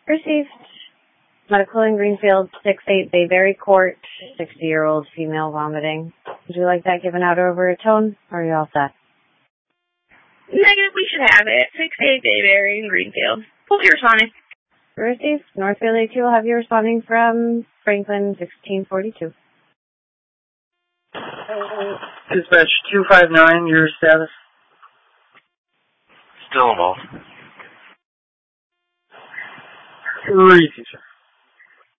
Received. Medical in Greenfield, 6-8 Bayberry Court, 60-year-old female vomiting. Would you like that given out over a tone, or are you all set? Negative, we should have it. 6-8 Bayberry in Greenfield. Who'll be responding? Received. Northfield AQ will have you responding from Franklin, 1642. Dispatch 259, your status? Still involved. Repeat, sir.